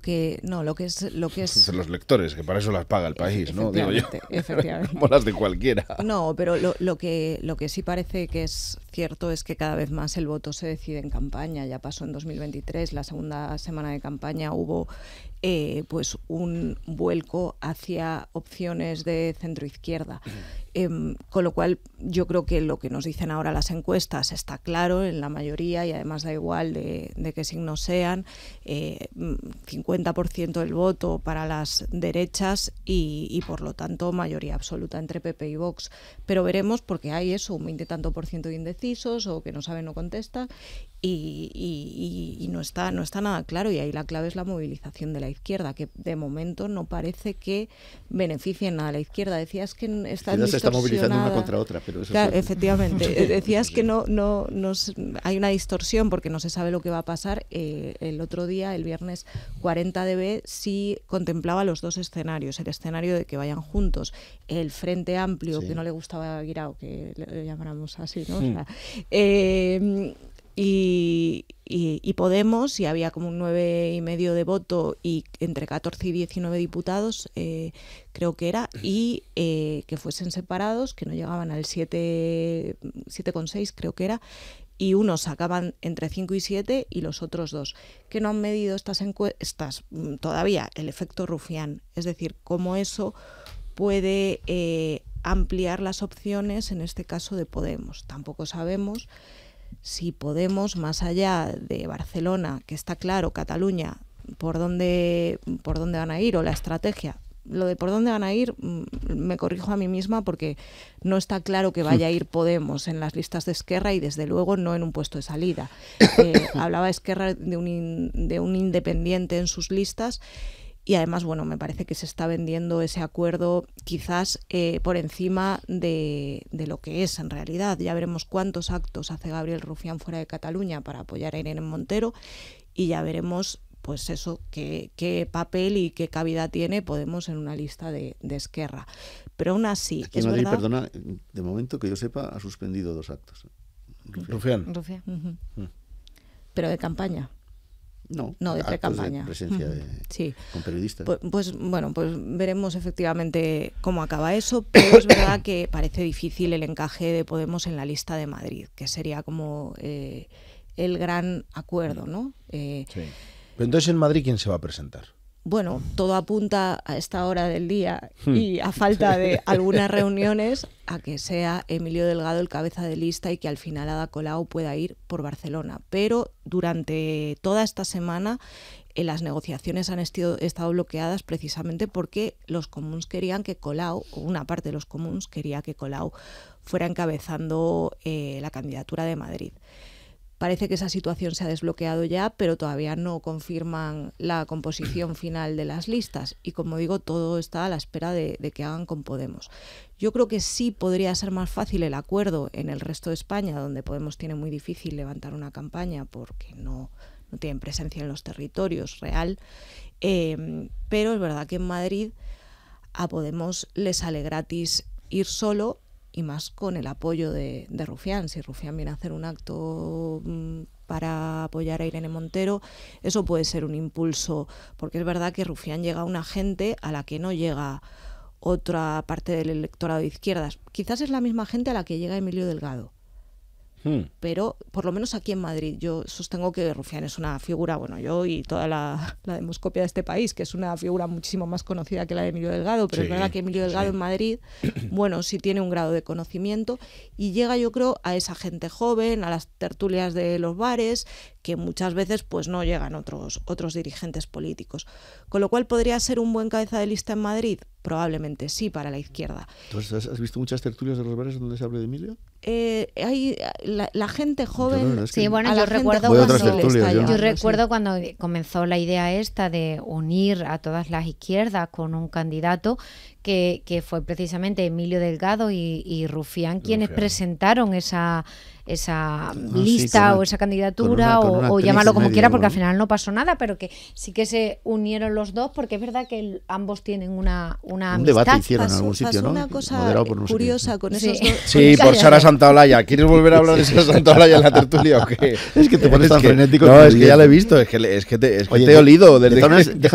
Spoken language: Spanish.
es los lectores, que para eso las paga el país, ¿no? Digo yo. Efectivamente. Como las de cualquiera. No, pero lo que sí parece que es cierto es que cada vez más el voto se decide en campaña. Ya pasó en 2023, la segunda semana de campaña hubo pues un vuelco hacia opciones de centro-izquierda. Con lo cual yo creo que lo que nos dicen ahora las encuestas está claro en la mayoría, y además da igual de qué signos sean, 50% del voto para las derechas y por lo tanto mayoría absoluta entre PP y Vox. Pero veremos, porque hay eso, un 20 tanto por ciento de indecisos o que no saben, no contestan, y no está nada claro, y ahí la clave es la movilización de la izquierda, que de momento no parece que beneficie nada a la izquierda. Decías que está se está movilizando una contra otra, pero eso claro, sí. Efectivamente. Decías que hay una distorsión porque no se sabe lo que va a pasar. El otro día, el viernes 40dB, sí contemplaba los dos escenarios: el escenario de que vayan juntos el Frente Amplio, sí, que no le gustaba a Guirao, que le llamáramos así, ¿no? Mm. O sea, y Podemos, y había como un 9,5% de voto y entre 14 y 19 diputados, creo que era, y que fuesen separados, que no llegaban al 7,6, creo que era, y unos sacaban entre 5 y 7 y los otros 2, que no han medido estas encuestas todavía el efecto Rufián, es decir, cómo eso puede ampliar las opciones, en este caso de Podemos. Tampoco sabemos si Podemos, más allá de Barcelona, que está claro, Cataluña, por dónde van a ir, o la estrategia. Lo de por dónde van a ir, me corrijo a mí misma, porque no está claro que vaya a ir Podemos en las listas de Esquerra, y desde luego no en un puesto de salida. Hablaba Esquerra de un independiente en sus listas. Y además, bueno, me parece que se está vendiendo ese acuerdo quizás por encima de lo que es en realidad. Ya veremos cuántos actos hace Gabriel Rufián fuera de Cataluña para apoyar a Irene Montero, y ya veremos, pues eso, qué papel y qué cabida tiene Podemos en una lista de Esquerra. Pero aún así, aquí es en Madrid, verdad... perdona, de momento que yo sepa, ha suspendido 2 actos. Rufián. Uh-huh. Pero de campaña. No, de pre-campaña. De presencia sí, con periodistas. Pues veremos efectivamente cómo acaba eso, pero es verdad que parece difícil el encaje de Podemos en la lista de Madrid, que sería como el gran acuerdo, ¿no? Sí. Pero entonces, en Madrid, ¿quién se va a presentar? Bueno, todo apunta a esta hora del día, y a falta de algunas reuniones, a que sea Emilio Delgado el cabeza de lista, y que al final Ada Colau pueda ir por Barcelona. Pero durante toda esta semana las negociaciones han estado bloqueadas precisamente porque los comuns querían que Colau, o una parte de los comuns quería que Colau fuera encabezando la candidatura de Madrid. Parece que esa situación se ha desbloqueado ya, pero todavía no confirman la composición final de las listas, y como digo, todo está a la espera de que hagan con Podemos. Yo creo que sí podría ser más fácil el acuerdo en el resto de España, donde Podemos tiene muy difícil levantar una campaña porque no tienen presencia en los territorios real, pero es verdad que en Madrid a Podemos le sale gratis ir solo, y más con el apoyo de Rufián. Si Rufián viene a hacer un acto para apoyar a Irene Montero, eso puede ser un impulso, porque es verdad que Rufián llega a una gente a la que no llega otra parte del electorado de izquierdas. Quizás es la misma gente a la que llega Emilio Delgado. Pero por lo menos aquí en Madrid yo sostengo que Rufián es una figura, bueno, yo y toda la demoscopia de este país, que es una figura muchísimo más conocida que la de Emilio Delgado, pero sí, es verdad que Emilio Delgado en Madrid, bueno, sí tiene un grado de conocimiento, y llega, yo creo, a esa gente joven, a las tertulias de los bares, que muchas veces pues no llegan otros dirigentes políticos. Con lo cual, ¿podría ser un buen cabeza de lista en Madrid? Probablemente sí, para la izquierda. ¿Entonces has visto muchas tertulias de los bares donde se habla de Emilio? Hay la gente joven. No, sí, bueno, yo recuerdo cuando comenzó la idea esta de unir a todas las izquierdas con un candidato, que fue precisamente Emilio Delgado y Rufián quienes presentaron esa lista o esa candidatura o llamarlo como quiera, porque al final no pasó nada, pero que sí que se unieron los dos, porque es verdad que ambos tienen una amistad. Debate hicieron en algún sitio, ¿no? Una cosa curiosa con esos dos. Sí, por Sara Santaolalla. ¿Quieres volver a hablar de Sara Santaolalla en la tertulia o qué? Es que te pones tan frenético. No, es que ya lo he visto, es que te he olido desde